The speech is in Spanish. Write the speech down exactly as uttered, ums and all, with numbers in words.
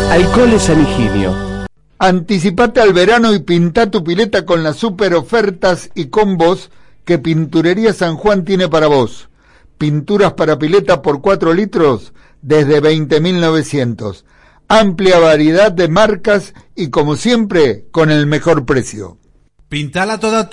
Alcoholes San Higinio. Anticipate al verano y pinta tu pileta con las super ofertas y combos que Pinturería San Juan tiene para vos. Pinturas para pileta por cuatro litros desde veinte mil novecientos. Amplia variedad de marcas y como siempre con el mejor precio. Pintala toda